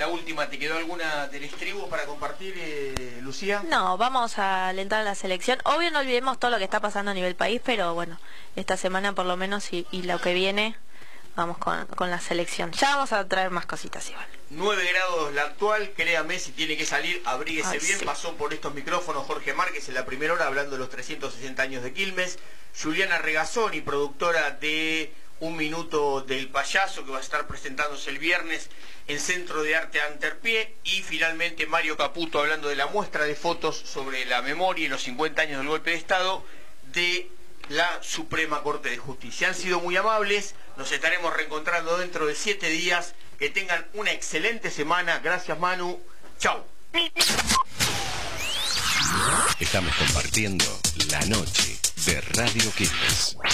la última, ¿te quedó alguna del estribo para compartir, Lucía? No, vamos a alentar a la selección. Obvio no olvidemos todo lo que está pasando a nivel país, pero bueno, esta semana por lo menos y lo que viene, vamos con la selección. Ya vamos a traer más cositas igual. 9 grados la actual, créame, si tiene que salir, abríguese bien. Sí. Pasó por estos micrófonos Jorge Márquez en la primera hora hablando de los 360 años de Quilmes. Juliana Regazzoni, productora de Un Minuto del Payaso, que va a estar presentándose el viernes en Centro de Arte Anterpie. Y finalmente Mario Caputo hablando de la muestra de fotos sobre la memoria y los 50 años del golpe de Estado de la Suprema Corte de Justicia. Han sido muy amables, nos estaremos reencontrando dentro de 7 días. Que tengan una excelente semana. Gracias, Manu. Chau. Estamos compartiendo la noche de Radio Quilmes.